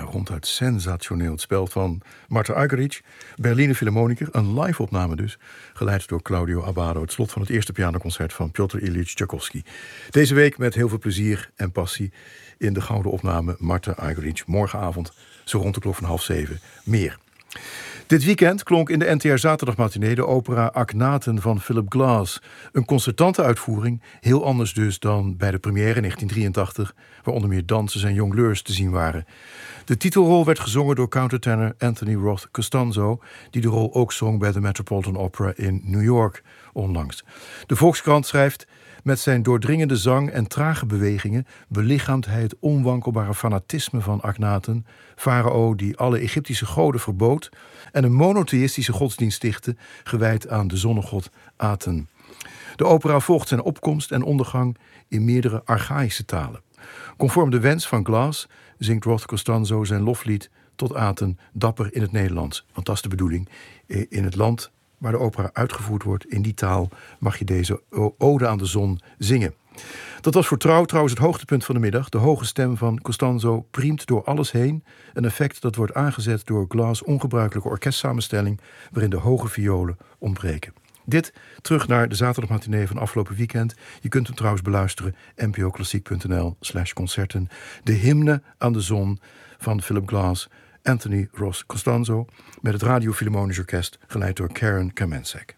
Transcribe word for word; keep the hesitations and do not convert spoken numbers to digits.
ronduit sensationeel. Het spel van Marta Argerich, Berliner Philharmoniker, een live-opname dus, geleid door Claudio Abbado. Het slot van het eerste pianoconcert van Piotr Ilyich Tchaikovsky. Deze week met heel veel plezier en passie in de gouden opname Marta Argerich. Morgenavond, zo rond de klok van half zeven, meer. Dit weekend klonk in de N T R zaterdagmatinee de opera Akhenaten van Philip Glass. Een concertante uitvoering, heel anders dus dan bij de première in negentien drieëntachtig... waar onder meer dansers en jongleurs te zien waren. De titelrol werd gezongen door countertenor Anthony Roth Costanzo, die de rol ook zong bij de Metropolitan Opera in New York onlangs. De Volkskrant schrijft: met zijn doordringende zang en trage bewegingen belichaamt hij het onwankelbare fanatisme van Akhenaten, farao die alle Egyptische goden verbood en een monotheïstische godsdienst stichtte, gewijd aan de zonnegod Aten. De opera volgt zijn opkomst en ondergang in meerdere archaïsche talen. Conform de wens van Glass zingt Roth Costanzo zijn loflied tot Aten dapper in het Nederlands. Want dat is de bedoeling. In het land waar de opera uitgevoerd wordt, in die taal, mag je deze ode aan de zon zingen. Dat was voor Trouw trouwens het hoogtepunt van de middag. De hoge stem van Costanzo priemt door alles heen. Een effect dat wordt aangezet door Glass' ongebruikelijke orkestsamenstelling, waarin de hoge violen ontbreken. Dit terug naar de zaterdagmatinee van afgelopen weekend. Je kunt hem trouwens beluisteren, n p o klassiek punt n l slash concerten. De hymne aan de zon van Philip Glass, Anthony Roth Costanzo, met het Radio Philharmonisch Orkest, geleid door Karen Kamencek.